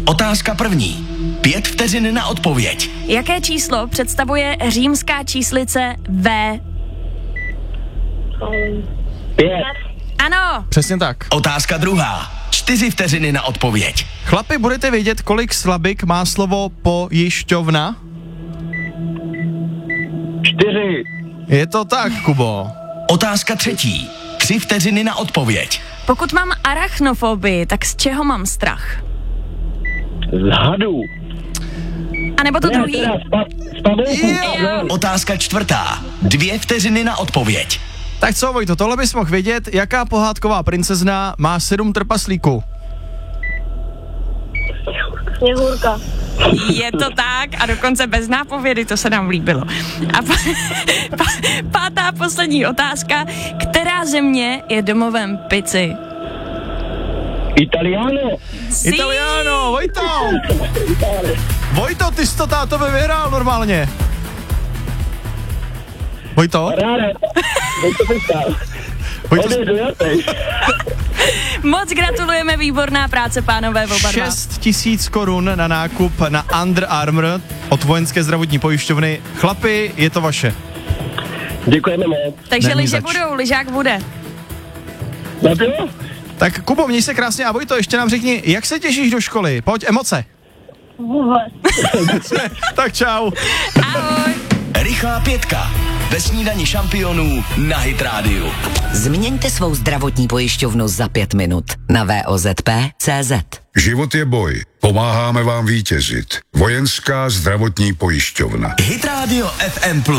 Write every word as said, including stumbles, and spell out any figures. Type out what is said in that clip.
Otázka první. Pět vteřin na odpověď. Jaké číslo představuje římská číslice V? Pět. Ano. Přesně tak. Otázka druhá. Čtyři vteřiny na odpověď. Chlapi, budete vědět, kolik slabik má slovo pojišťovna? Čtyři. Je to tak, Kubo. Otázka třetí. Tři vteřiny na odpověď. Pokud mám arachnofobii, tak z čeho mám strach? Z hadů. A nebo to Ne, druhý? teda spa- z pavouku. Jo. Otázka čtvrtá. Dvě vteřiny na odpověď. Tak co, Vojto, tohle bys mohl vědět, jaká pohádková princezna má sedm trpaslíků? Sněhurka. Je to tak a dokonce bez nápovědy, to se nám líbilo. A pa, pa, pátá poslední otázka. Která země je domovem pici? Italiano. Sí. Italiano, Vojto! Vojto, ty jsi to tátovi vyhrál normálně. Vojto? Ráde. Vojto Pistál. Vojto, Odjedu, já teď. Moc gratulujeme, výborná práce, pánové, oba dva. šest tisíc korun na nákup na Under Armour od vojenské zdravotní pojišťovny. Chlapi, je to vaše. Děkujeme moc. Takže Není lyže zač. budou, lyžák bude. Na pivo? Tak Kubo, měj se krásně a Vojto, ještě nám řekni, jak se těšíš do školy? Pojď, emoce. Vůbec. Tak čau. Ahoj. Rychlá pětka. Ve snídani šampionů na Hit Radio. Změňte svou zdravotní pojišťovnu za pět minut na v o z p tečka cé zet. Život je boj. Pomáháme vám vítězit. Vojenská zdravotní pojišťovna. Hit Radio F M plus.